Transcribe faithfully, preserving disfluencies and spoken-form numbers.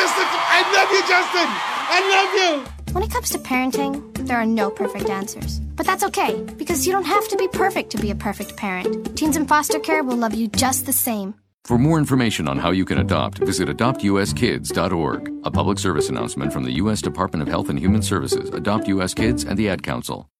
Justin. I love you, Justin. I love you. When it comes to parenting, there are no perfect answers. But that's okay, because you don't have to be perfect to be a perfect parent. Teens in foster care will love you just the same. For more information on how you can adopt, visit adopt u s kids dot org. A public service announcement from the U S Department of Health and Human Services, Adopt U S Kids, and the Ad Council.